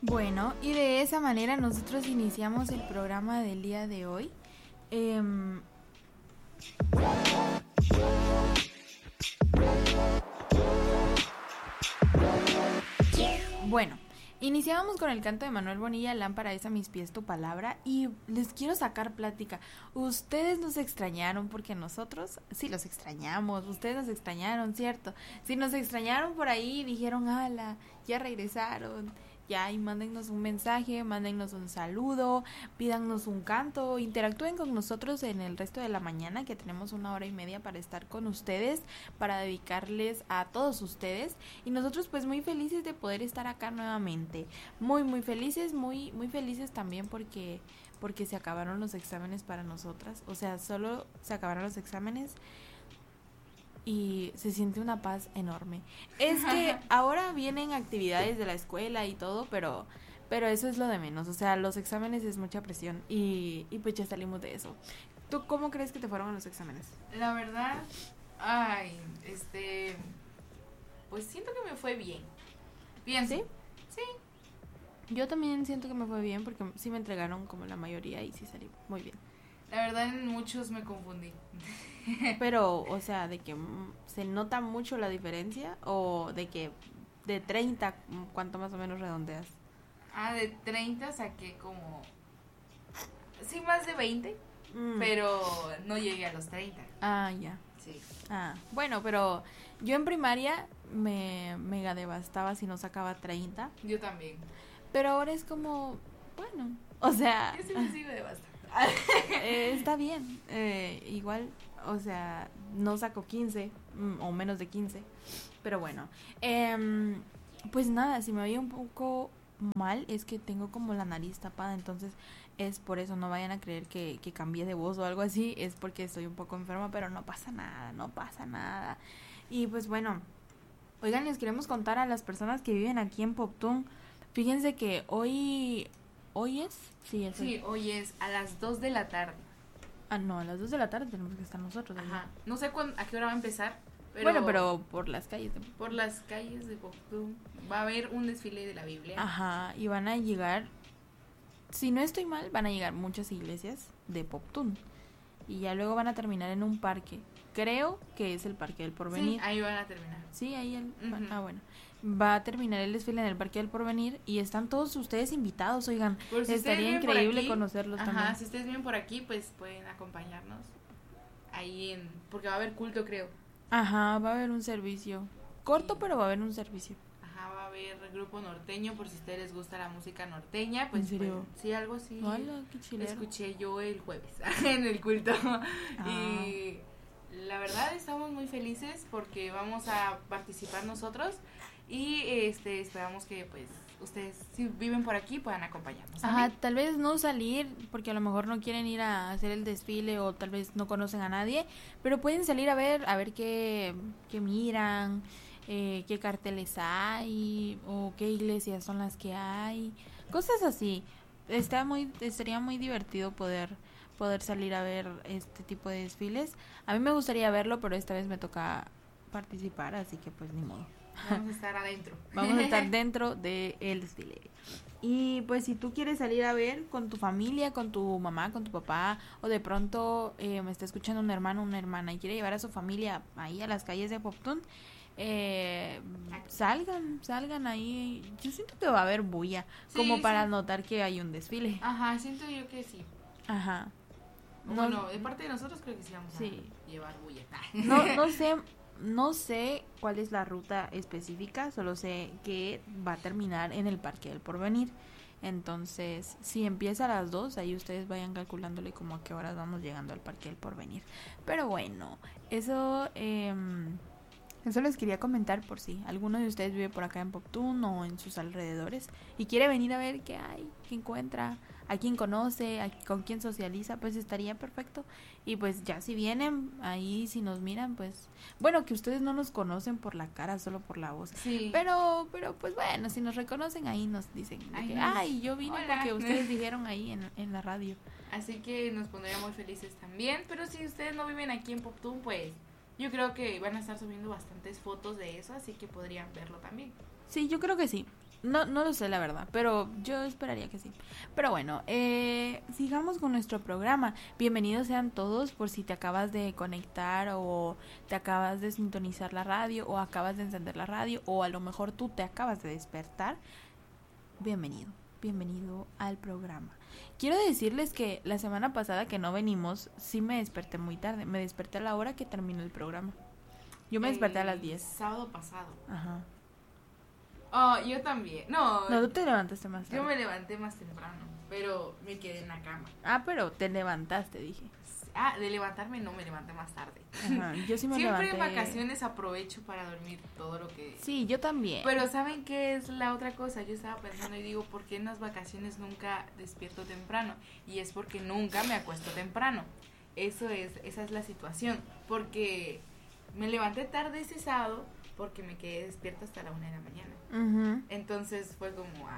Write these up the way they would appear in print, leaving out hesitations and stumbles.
Bueno, y de esa manera nosotros iniciamos el programa del día de hoy. Bueno, iniciábamos con el canto de Manuel Bonilla, Lámpara es a mis pies tu palabra, y les quiero sacar plática. Ustedes nos extrañaron porque nosotros sí los extrañamos, ustedes nos extrañaron, ¿cierto? Si nos extrañaron por ahí, dijeron, ala, ya regresaron. Ya, y mándennos un mensaje, mándennos un saludo, pídannos un canto, interactúen con nosotros en el resto de la mañana, que tenemos 1 hora y media para estar con ustedes, para dedicarles a todos ustedes. Y nosotros pues muy felices de poder estar acá nuevamente. Muy felices, muy felices también porque se acabaron los exámenes para nosotras. O sea, solo se acabaron los exámenes. Y se siente una paz enorme. Es que ahora vienen actividades de la escuela y todo, pero eso es lo de menos. O sea, los exámenes es mucha presión y pues ya salimos de eso. ¿Tú cómo crees que te fueron los exámenes? La verdad, pues siento que me fue bien. ¿Sí? Sí. Yo también siento que me fue bien porque sí me entregaron como la mayoría y sí salí muy bien. La verdad, en muchos me confundí. Pero, o sea, de que se nota mucho la diferencia o de que de 30, ¿cuánto más o menos redondeas? De 30 saqué como... Sí, más de 20, pero no llegué a los 30. Ya. Sí. Bueno, pero yo en primaria me mega devastaba si no sacaba 30. Yo también. Pero ahora es como, bueno, o sea... Yo sí me sigo devastando. Está bien, igual, o sea, no saco 15 o menos de 15, pero bueno, pues nada, si me oye un poco mal es que tengo como la nariz tapada, entonces es por eso, no vayan a creer que cambié de voz o algo así, es porque estoy un poco enferma, pero no pasa nada. Y pues bueno, oigan, les queremos contar a las personas que viven aquí en Poptún, fíjense que hoy es, sí, es sí, hoy es a las 2 de la tarde. No, a las 2 de la tarde tenemos que estar nosotros. Ajá. No sé a qué hora va a empezar. Pero por las calles de Por las calles de Poptún va a haber un desfile de la Biblia. Ajá, y van a llegar, si no estoy mal, van a llegar muchas iglesias de Poptún. Y ya luego van a terminar en un parque. Creo que es el Parque del Porvenir. Sí, ahí van a terminar. Sí, ahí bueno. Va a terminar el desfile en el Parque del Porvenir y están todos ustedes invitados, oigan. Si estaría increíble aquí, conocerlos también. Si ustedes vienen por aquí, pues pueden acompañarnos ahí porque va a haber culto, creo. Ajá, va a haber un servicio. Corto, pero va a haber un servicio. Ajá, va a haber grupo norteño, por si a ustedes les gusta la música norteña, pues... ¿En serio? Pues, sí, algo así. Hola, qué chilero. Escuché yo el jueves en el culto. Y la verdad estamos muy felices porque vamos a participar nosotros y esperamos que pues ustedes, si viven por aquí, puedan acompañarnos. Ajá, tal vez no salir porque a lo mejor no quieren ir a hacer el desfile o tal vez no conocen a nadie, pero pueden salir a ver qué miran, qué carteles hay o qué iglesias son las que hay, cosas así. Estaría muy divertido poder salir a ver este tipo de desfiles. A mí me gustaría verlo, pero esta vez me toca participar, así que pues ni modo. Vamos a estar adentro. Vamos a estar dentro del desfile. Y pues si tú quieres salir a ver con tu familia, con tu mamá, con tu papá, o de pronto me está escuchando un hermano o una hermana y quiere llevar a su familia ahí a las calles de Poptún, salgan ahí. Yo siento que va a haber bulla, sí, como para notar que hay un desfile. Ajá, siento yo que sí. Ajá. Bueno, de parte de nosotros creo que sí vamos a llevar bulla. No sé cuál es la ruta específica, solo sé que va a terminar en el Parque del Porvenir. Entonces, si empieza a las 2, ahí ustedes vayan calculándole como a qué horas vamos llegando al Parque del Porvenir. Pero bueno, eso les quería comentar por si alguno de ustedes vive por acá en Poptún o en sus alrededores y quiere venir a ver qué hay, qué encuentra, a quién conoce, con quién socializa, pues estaría perfecto. Y pues ya si vienen ahí, si nos miran, pues bueno, que ustedes no nos conocen por la cara, solo por la voz. Sí. Pero pues bueno, si nos reconocen ahí nos dicen yo vine porque ustedes dijeron ahí en la radio. Así que nos pondríamos muy felices también. Pero si ustedes no viven aquí en Poptún, pues yo creo que van a estar subiendo bastantes fotos de eso, así que podrían verlo también. Sí, yo creo que sí. No, no lo sé la verdad, pero yo esperaría que sí. Pero bueno, sigamos con nuestro programa. Bienvenidos sean todos por si te acabas de conectar o te acabas de sintonizar la radio o acabas de encender la radio o a lo mejor tú te acabas de despertar. Bienvenido, bienvenido al programa. Quiero decirles que la semana pasada que no venimos, sí me desperté muy tarde. Me desperté a la hora que terminó el programa. Yo me desperté a las 10. Sábado pasado. Ajá. Oh, yo también. No, No, tú te levantaste más tarde. yo me levanté más temprano, pero me quedé en la cama. Ah, pero te levantaste, dije. Ah, de levantarme no, me levanté más tarde. Ajá, yo sí me Siempre levanté. en vacaciones aprovecho para dormir todo lo que... Sí, yo también. Pero ¿saben qué es la otra cosa? Yo estaba pensando y digo, ¿por qué en las vacaciones nunca despierto temprano? Y es porque nunca me acuesto temprano. Esa es la situación. Porque me levanté tarde ese sábado porque me quedé despierta hasta la 1 de la mañana. Ujú. Entonces fue como,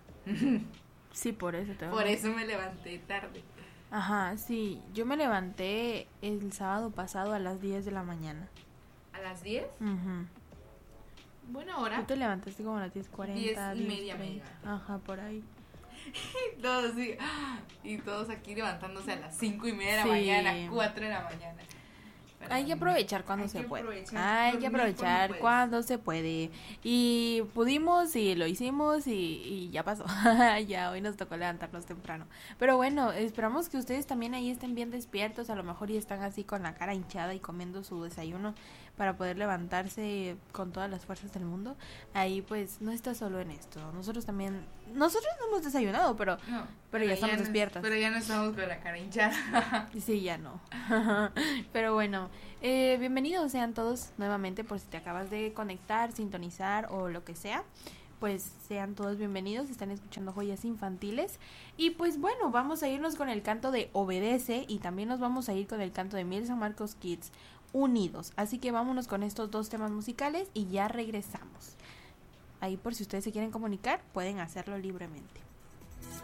Sí, por eso te por eso me levanté tarde. Ajá, sí. Yo me levanté el sábado pasado a las 10 de la mañana. ¿A las 10? Ujú. Buena hora. Tú te levantaste como a las 10:40, 10:30 me 10:30. levanté. Ajá, por ahí. Todos sí. Y todos aquí levantándose a las 5:30 de la Sí. mañana, 4 de la mañana. Pero Hay que aprovechar cuando hay se que puede. aprovechar, Hay que dormir aprovechar puedes. cuando se puede. Y pudimos y lo hicimos y ya pasó. Ya hoy nos tocó levantarnos temprano. Pero bueno, esperamos que ustedes también ahí estén bien despiertos. A lo mejor y están así con la cara hinchada y comiendo su desayuno para poder levantarse con todas las fuerzas del mundo. Ahí pues no está solo en esto. Nosotros no hemos desayunado, pero No, ya estamos despiertas. Pero ya no estamos con la cara hinchada. Sí, ya no. Pero bueno, bienvenidos sean todos nuevamente por si te acabas de conectar, sintonizar o lo que sea. Pues sean todos bienvenidos, están escuchando Joyas Infantiles. Y pues bueno, vamos a irnos con el canto de Obedece y también nos vamos a ir con el canto de Miel San Marcos Kids Unidos. Así que vámonos con estos dos temas musicales y ya regresamos. Ahí por si ustedes se quieren comunicar, pueden hacerlo libremente.